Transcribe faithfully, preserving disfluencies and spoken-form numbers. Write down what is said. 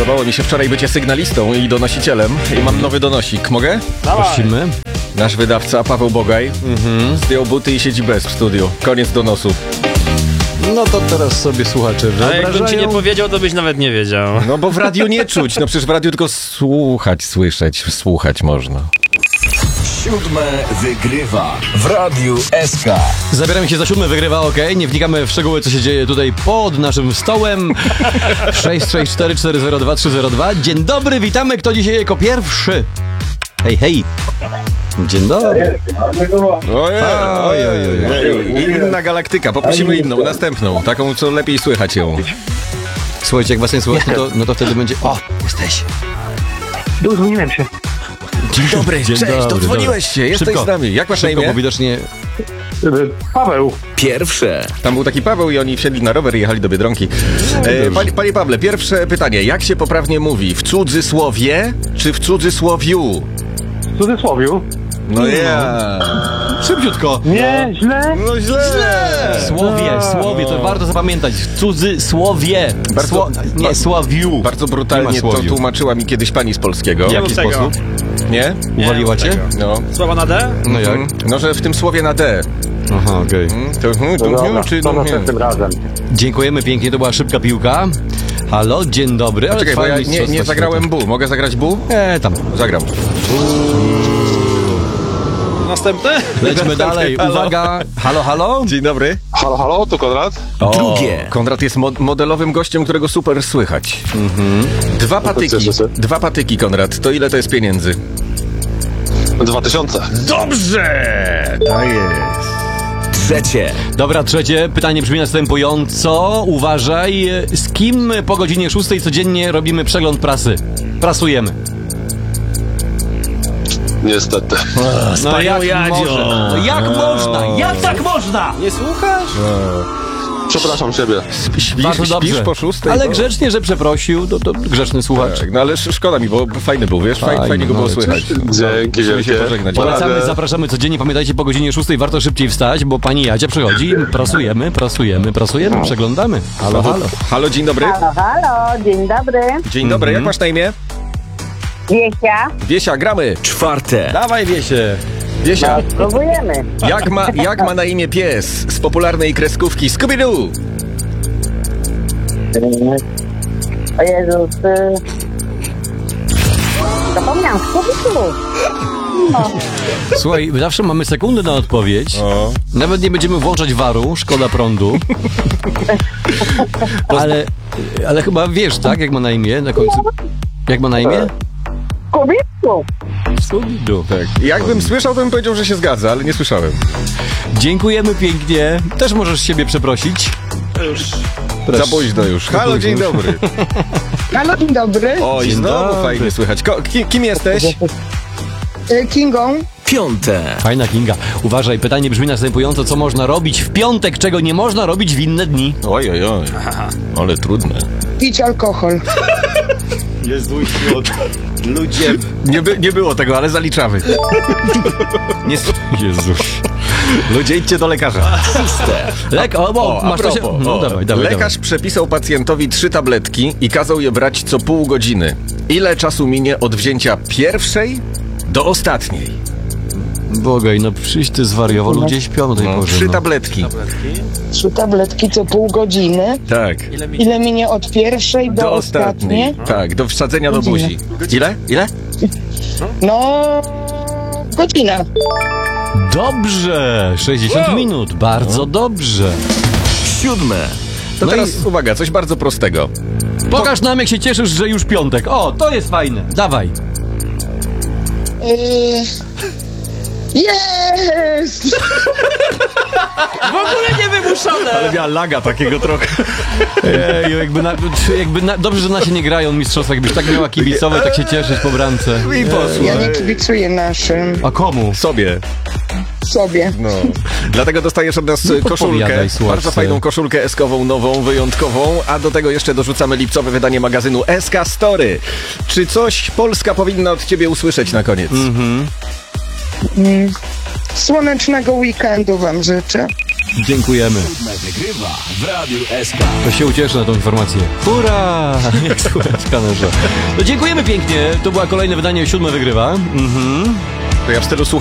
Podobało mi się wczoraj bycie sygnalistą i donosicielem i mam nowy donosik. Mogę? Prosimy. Nasz wydawca Paweł Bogaj mhm. zdjął buty i siedzi bez w studiu. Koniec donosu. No to teraz sobie słuchacze wyobrażają. A jakbym ci nie powiedział, to byś nawet nie wiedział. No bo w radiu nie czuć. No przecież w radiu tylko słuchać, słyszeć, słuchać można. Siódme wygrywa w Radiu S K. Zabieramy się za siódme, wygrywa, okej. Okay. Nie wnikamy w szczegóły, co się dzieje tutaj pod naszym stołem. sześć sześć cztery cztery zero dwa trzy zero dwa. Dzień dobry, witamy. Kto dzisiaj jako pierwszy? Hej, hej. Dzień dobry. Ojej, ojej, ojej. Inna galaktyka. Poprosimy inną, następną. Taką, co lepiej słychać ją. Słuchajcie, jak was nie słychać, no to, no to wtedy będzie... O, jesteś. Dodzwoniłem się. Dzień dobry, Dzień cześć, dobry, dodzwoniłeś się, jesteś Szybko. z nami. Jak masz na Szybko, imię? bo widocznie... Paweł. Pierwsze. Tam był taki Paweł i oni wsiedli na rower i jechali do Biedronki. E, panie, panie Pawle, pierwsze pytanie. Jak się poprawnie mówi? W cudzysłowie czy w cudzysłowiu? W cudzysłowiu. No ja. Szybciutko. Nie, źle. No źle. Słowie, słowie, to warto zapamiętać. W cudzysłowie. Bardzo- Sło... Nie, ba- słowiu. Bardzo Nie brutalnie ma to słowiu. tłumaczyła mi kiedyś pani z polskiego. W jaki tego. sposób? Nie? Uwaliła cię? No. Słowa na D? No jak? Mm. No, że w tym słowie na D. Aha, okej. Mm, To, hmm, to, No hmm, dobra, czy to no, hmm. następnym razem. Dziękujemy pięknie, to była szybka piłka. Halo, dzień dobry. Ale Czekaj, bo trwa ja nie, mistrzostwa nie zagrałem bu. Mogę zagrać bu? świata. E, tam. Zagram. Następne? Lećmy dalej. Halo. Uwaga. Halo, halo. Dzień dobry. Halo, halo, to Konrad? Drugie. Konrad jest mo- modelowym gościem, którego super słychać. Dwa patyki. cieszę się. Dwa patyki, Konrad. To ile to jest pieniędzy? Dwa tysiące. Dobrze! Tak jest. Trzecie. Dobra, trzecie pytanie brzmi następująco. Uważaj, z kim po godzinie szóstej codziennie robimy przegląd prasy? Prasujemy. Niestety. No jak Jadzią. można? No jak można? Jak tak można? Nie słuchasz? Przepraszam siebie. Śpisz, Bardzo dobrze. śpisz po szóstej? Ale bo- grzecznie, że przeprosił, to, to grzeczny słuchacz. Tak, no ale sz- szkoda mi, bo fajny był, wiesz? Fajnie, Fajny, fajnie go no, było ale słychać. Dzięki Musimy się wielkie. pożegnać. Polecamy, Radę. zapraszamy codziennie. Pamiętajcie, po godzinie szóstej warto szybciej wstać, bo pani Jadzia przychodzi. Prasujemy, prasujemy, prasujemy, przeglądamy. Halo, halo. Halo, dzień dobry. Halo, halo, dzień dobry. Dzień dobry, jak masz na imię? Wiesia, Wiesia, gramy. Czwarte. Dawaj, Wiesie. Wiesia, próbujemy. jak ma, jak ma na imię pies z popularnej kreskówki Scooby-Doo? O Jezus. y, Zapomniałam, Scooby-Doo. Słuchaj, zawsze mamy sekundę na odpowiedź. O. Nawet nie będziemy włączać waru, szkoda prądu. Ale, ale chyba wiesz, tak? Jak ma na imię na końcu? Jak ma na imię? Scooby-Doo. Scooby-Doo. Tak. Jakbym słyszał, to bym powiedział, że się zgadza, ale nie słyszałem. Dziękujemy pięknie. Też możesz siebie przeprosić. Za późno już. Halo, dzień dobry. Halo, dzień dobry. O, i Dzień znowu dobry. fajnie słychać. Ko- ki- kim jesteś? E, Kingą. Piąte. Fajna Kinga. Uważaj, pytanie brzmi następująco. Co można robić w piątek, czego nie można robić w inne dni? Oj, oj, oj. Ale trudne. Pić alkohol. Jezu, ludzie. Nie, by, nie było tego, ale zaliczamy. Nie, Jezus. ludzie, idźcie do lekarza. Szóste. Lek, o, o, O, a masz to się... propos, No o, dawaj, dawaj, lekarz przepisał pacjentowi trzy tabletki i kazał je brać co pół godziny. Ile czasu minie od wzięcia pierwszej do ostatniej? dawaj. Bogaj, no przyjść ty zwariował, ludzie śpią o tej No, porze. trzy no. tabletki. Trzy tabletki co pół godziny. Tak. Ile minie od pierwszej do, Do ostatniej? ostatniej. Tak, do wsadzenia do Godzinę. buzi. Ile? Ile? No... Godzina. Dobrze! sześćdziesiąt Wow. minut, bardzo dobrze. Siódme. To No teraz i- uwaga, coś bardzo prostego. Pokaż nam, jak się cieszysz, że już piątek. O, to jest fajne. Dawaj. Yy... Jest! W ogóle niewymuszone! Ale miała laga takiego trochę. Ej, jakby, na, jakby na, dobrze, że na się nie grają mistrzostwa. Jakbyś tak miała kibicować, tak się cieszyć po bramce. I poszło. Ja nie kibicuję naszym. A komu? Sobie. Sobie. No. Dlatego dostajesz od nas koszulkę. podpowiadaj, słuchaj. Bardzo fajną koszulkę eskową, nową, wyjątkową. A do tego jeszcze dorzucamy lipcowe wydanie magazynu S K Story. Czy coś Polska powinna od ciebie usłyszeć na koniec? Mhm. Mm. Słonecznego weekendu wam życzę. Dziękujemy. Wygrywa w Radiu S K. To się ucieszy na tą informację. Hurra! Jak słychać w kamerze. No dziękujemy pięknie. To była kolejne wydanie Siódme Wygrywa. Mhm. To ja w stylu słuchaj